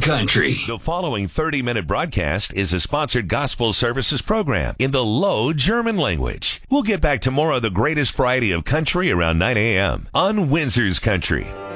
Country. The following 30-minute broadcast is a sponsored gospel services program in the Low German language. We'll get back to more of the greatest variety of country around 9 a.m. on Windsor's Country.